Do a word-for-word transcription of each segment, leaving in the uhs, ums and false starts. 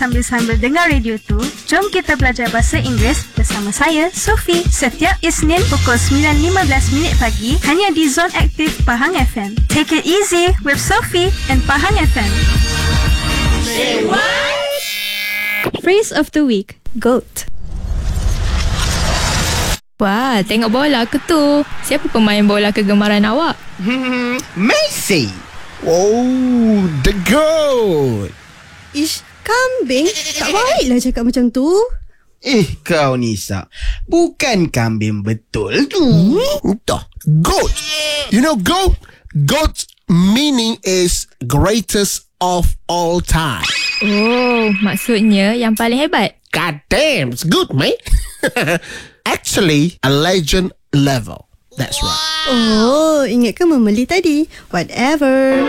sambil-sambil dengar radio tu, jom kita belajar bahasa Inggeris bersama saya, Sophie. Setiap Isnin pukul sembilan lima belas minit pagi hanya di Zone Aktif Pahang F M. Take it easy with Sophie and Pahang F M. Say what? Phrase of the week, GOAT. Wah, tengok bola ke tu? Siapa pemain bola kegemaran awak? Hmm, Messi. Oh, the goat. Ish, kambing. Tak baiklah cakap macam tu. Eh, kau Nisa. Bukan kambing betul tu. Entah. Goat. You know goat? Goat meaning is greatest of all time. Oh, maksudnya yang paling hebat. God damn, it's good, mate. Actually, a legend level. That's right. Oh, ingatkan membeli tadi. Whatever.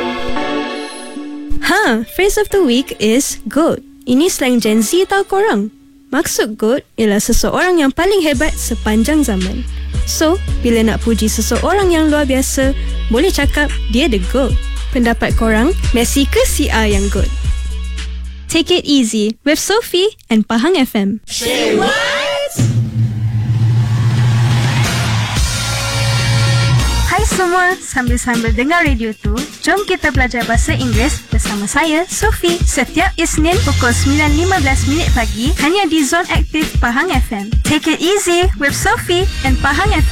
Ha, phrase of the week is GOAT. Ini slang Gen Z tau korang. Maksud GOAT ialah seseorang yang paling hebat sepanjang zaman. So, bila nak puji seseorang yang luar biasa, boleh cakap dia the GOAT. Pendapat korang, Messi ke C R yang GOAT? Take it easy with Sophie and Pahang F M. Say what? Hai semua, sambil-sambil dengar radio tu, jom kita belajar bahasa Inggeris bersama saya, Sophie. Setiap Isnin pukul sembilan lima belas minit pagi hanya di Zone Aktif Pahang F M. Take it easy with Sophie and Pahang F M.